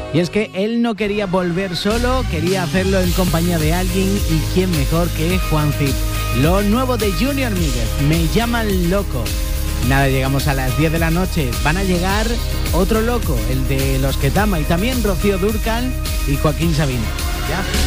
Y es que él no quería volver solo, quería hacerlo en compañía de alguien, y quién mejor que Juan Cid. Lo nuevo de Junior Míguez, Me llaman loco. Nada, llegamos a las 10 de la noche. Van a llegar otro loco, el de Los que Tama, y también Rocío Dúrcal y Joaquín Sabina. ¿Ya?